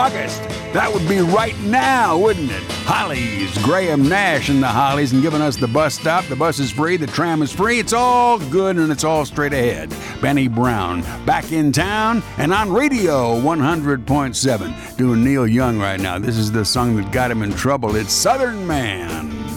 August. That would be right now, wouldn't it? Hollies, Graham Nash and the Hollies, and giving us the bus stop. The bus is free, the tram is free. It's all good and it's all straight ahead. Benny Brown, back in town and on radio 100.7. Doing Neil Young right now. This is the song that got him in trouble. It's Southern Man.